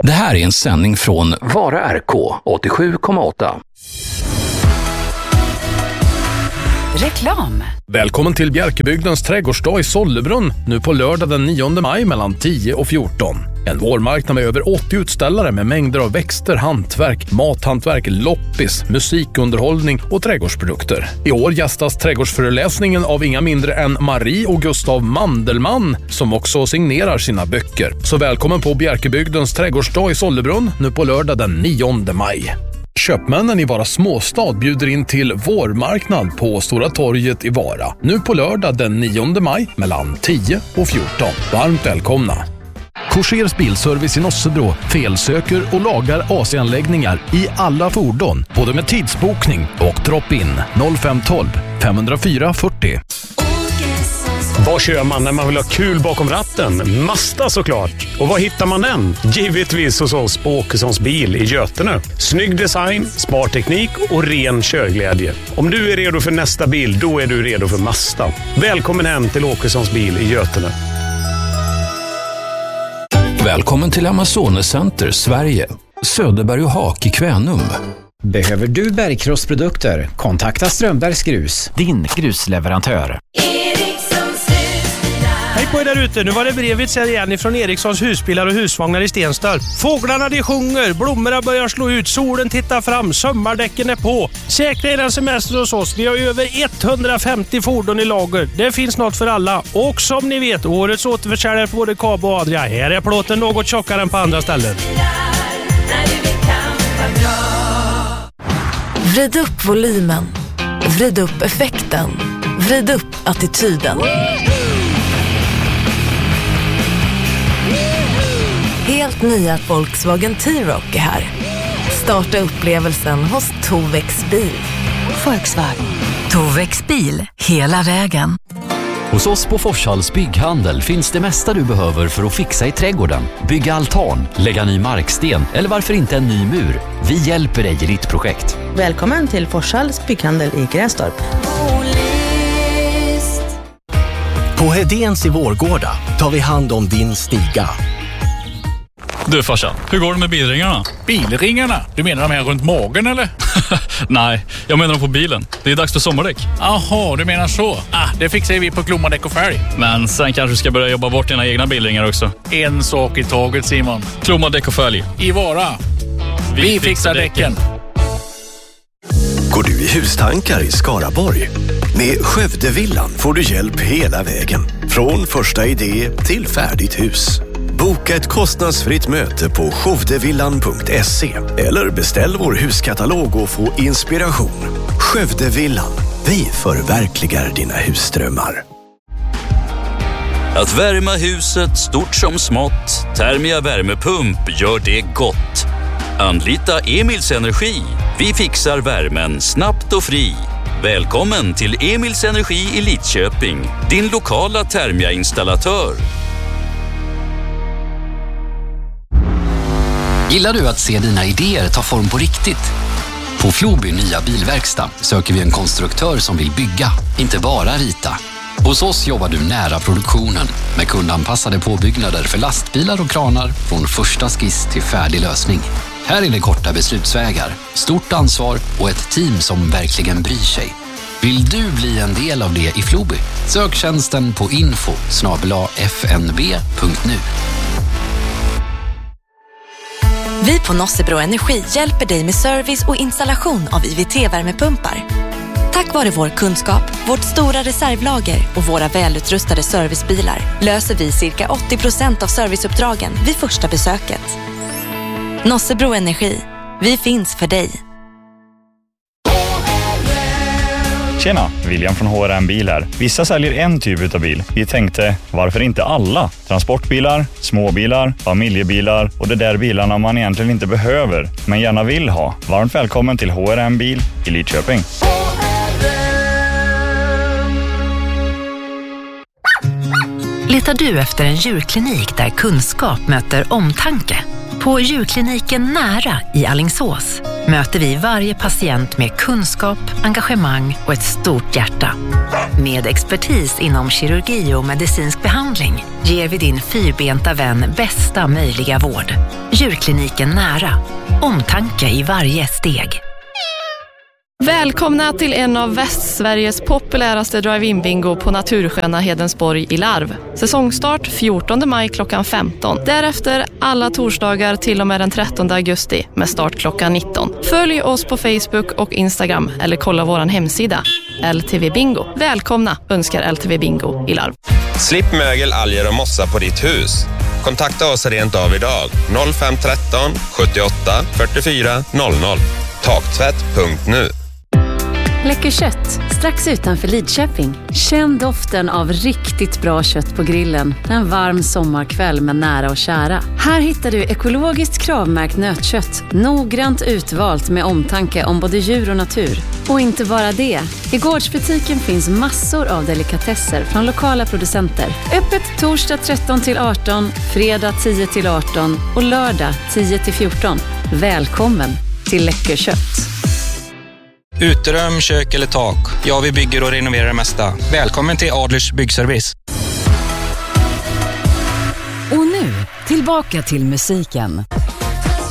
Det här är en sändning från Vara RK 87,8. Reklam. Välkommen till Bjärkebygdens trädgårdsdag i Sollebrunn nu på lördag den 9 maj mellan 10 och 14. En vårmarknad med över 80 utställare med mängder av växter, hantverk, mathantverk, loppis, musikunderhållning och trädgårdsprodukter. I år gästas trädgårdsföreläsningen av inga mindre än Marie och Gustav Mandelmann som också signerar sina böcker. Så välkommen på Bjärkebygdens trädgårdsdag i Sollebrunn nu på lördag den 9 maj. Köpmännen i Vara småstad bjuder in till vårmarknad på Stora torget i Vara. Nu på lördag den 9 maj mellan 10 och 14. Varmt välkomna! Korsers bilservice i Nossebro felsöker och lagar AC-anläggningar i alla fordon. Både med tidsbokning och drop-in 0512 504 40. Vad kör man när man vill ha kul bakom ratten? Mazda såklart. Och var hittar man den? Givetvis hos oss på Åkessons bil i Götene. Snygg design, smart teknik och ren körglädje. Om du är redo för nästa bil, då är du redo för Mazda. Välkommen hem till Åkessons bil i Götene. Välkommen till Amazonecenter Sverige. Söderberg och Hak i Kvänum. Behöver du bergkrossprodukter? Kontakta Strömbergs Grus, din grusleverantör. Hej på er där ute, nu var det brevet här igen ifrån Erikssons husbilar och husvagnar i Stenstorp. Fåglarna de sjunger, blommorna börjar slå ut, solen tittar fram, sommardäcken är på. Säkra er en semester hos oss, vi har över 150 fordon i lager. Det finns något för alla. Och som ni vet, årets återförsäljare på både Kab och Adria. Här är plåten något tjockare än på andra ställen. Vrid upp volymen, vrid upp effekten, vrid upp attityden. Helt nya Volkswagen T-Roc är här. Starta upplevelsen hos Tovex bil. Volkswagen. Tovex bil, hela vägen. Hos oss på Forshalls bygghandel finns det mesta du behöver för att fixa i trädgården. Bygga altan, lägga ny marksten eller varför inte en ny mur. Vi hjälper dig i ditt projekt. Välkommen till Forshalls bygghandel i Grästorp. På Hedéns i Vårgårda tar vi hand om din stiga. Du farsan, hur går det med bilringarna? Bilringarna? Du menar de här runt magen eller? Nej, jag menar de på bilen. Det är dags för sommardäck. Jaha, du menar så. Det fixar vi på Klomma Däck och Färg. Men sen kanske du ska börja jobba bort dina egna bilringar också. En sak i taget, Simon. Klomma Däck och Färg. I Vara. Vi fixar däcken. Går du i hustankar i Skaraborg? Med Skövdevillan får du hjälp hela vägen. Från första idé till färdigt hus. Boka ett kostnadsfritt möte på skövdevillan.se eller beställ vår huskatalog och få inspiration. Skövdevillan. Vi förverkligar dina husdrömmar. Att värma huset stort som smått. Thermia värmepump gör det gott. Anlita Emils Energi. Vi fixar värmen snabbt och fri. Välkommen till Emils Energi i Lidköping. Din lokala Thermia-installatör. Gillar du att se dina idéer ta form på riktigt? På Floby nya bilverkstad söker vi en konstruktör som vill bygga, inte bara rita. Hos oss jobbar du nära produktionen med kundanpassade påbyggnader för lastbilar och kranar från första skiss till färdig lösning. Här är det korta beslutsvägar, stort ansvar och ett team som verkligen bryr sig. Vill du bli en del av det i Floby? Sök tjänsten på info@fnb.nu. Vi på Nossebro Energi hjälper dig med service och installation av IVT-värmepumpar. Tack vare vår kunskap, vårt stora reservlager och våra välutrustade servicebilar löser vi cirka 80% av serviceuppdragen vid första besöket. Nossebro Energi. Vi finns för dig. Tjena, William från HRM Bil här. Vissa säljer en typ av bil. Vi tänkte, varför inte alla? Transportbilar, småbilar, familjebilar och de där bilarna man egentligen inte behöver, men gärna vill ha. Varmt välkommen till HRM Bil i Lidköping. Letar du efter en djurklinik där kunskap möter omtanke? På djurkliniken Nära i Alingsås möter vi varje patient med kunskap, engagemang och ett stort hjärta. Med expertis inom kirurgi och medicinsk behandling behandling ger vi din fyrbenta vän bästa möjliga vård. Djurkliniken nära. Omtanke i varje steg. Välkomna till en av Västsveriges populäraste drive-in-bingo på natursköna Hedensborg i Larv. Säsongstart 14 maj klockan 15. Därefter alla torsdagar till och med den 13 augusti med start klockan 19. Följ oss på Facebook och Instagram eller kolla våran hemsida. LTV Bingo. Välkomna önskar LTV Bingo i Larv. Slipp mögel, alger och mossa på ditt hus. Kontakta oss rent av idag. 0513 78 44 00. Taktvätt.nu. Läcker kött, strax utanför Lidköping. Känn doften av riktigt bra kött på grillen en varm sommarkväll med nära och kära. Här hittar du ekologiskt kravmärkt nötkött, noggrant utvalt med omtanke om både djur och natur. Och inte bara det. I gårdsbutiken finns massor av delikatesser från lokala producenter. Öppet torsdag 13-18, fredag 10-18 och lördag 10-14. Välkommen till Läcker kött. Uterum, kök eller tak. Ja, vi bygger och renoverar det mesta. Välkommen till Adlers Byggservice. Och nu, tillbaka till musiken.